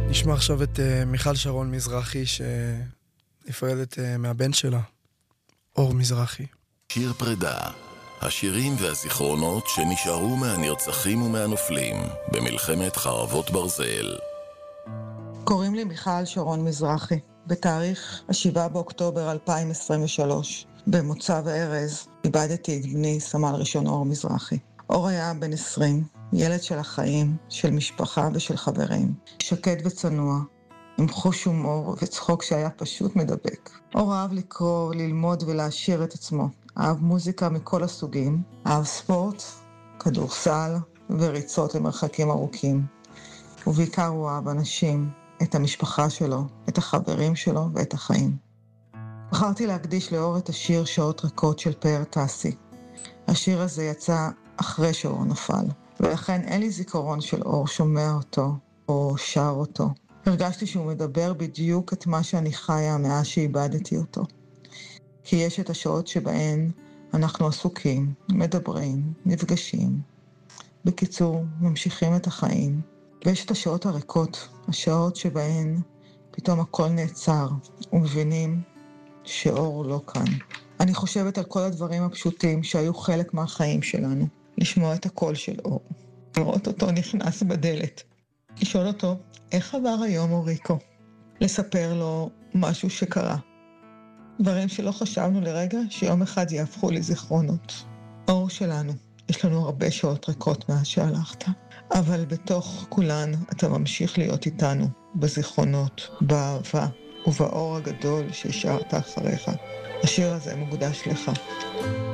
נשמע עכשיו את מיכל שרון מזרחי שנפרדת מהבן שלה, אור מזרחי. שיר פרידה, השירים והזיכרונות שנשארו מהנרצחים ומהנופלים במלחמת חרבות ברזל. קוראים לי מיכל שרון מזרחי. בתאריך 7 באוקטובר 2023, במוצב ארז, איבדתי את בני סמל ראשון אור מזרחי. אור היה בן 20, ילד של החיים, של משפחה ושל חברים. שקט וצנוע, עם חוש הומור וצחוק שהיה פשוט מדבק. אור אהב לקרוא, ללמוד ולהשאיר את עצמו. אהב מוזיקה מכל הסוגים. אהב ספורט, כדורסל וריצות למרחקים ארוכים. ובעיקר הוא אהב אנשים, את המשפחה שלו, את החברים שלו ואת החיים. בחרתי להקדיש לאור את השיר שעות ריקות של פאר טסי. השיר הזה יצא אחרי שאור נפל, ולכן אין לי זיכרון של אור שומע אותו או שר אותו. הרגשתי שהוא מדבר בדיוק את מה שאני חיה מאז שאיבדתי אותו. כי יש את השעות שבהן אנחנו עסוקים, מדברים, נפגשים. בקיצור, ממשיכים את החיים. ויש את השעות הריקות, השעות שבהן פתאום הכל נעצר, ומבינים שאור לא כאן. אני חושבת על כל הדברים הפשוטים שהיו חלק מהחיים שלנו. לשמוע את הקול של אור, לראות אותו נכנס בדלת, לשאול אותו איך עבר היום אוריקו, לספר לו משהו שקרה. דברים שלא חשבנו לרגע שיום אחד יהפכו לזיכרונות. אור שלנו, יש לנו הרבה שעות ריקות מאז שהלכת. אבל בתוך כולן אתה ממשיך להיות איתנו, בזיכרונות, באהבה ובאור הגדול שהשארת אחריך. השיר הזה מוקדש לך.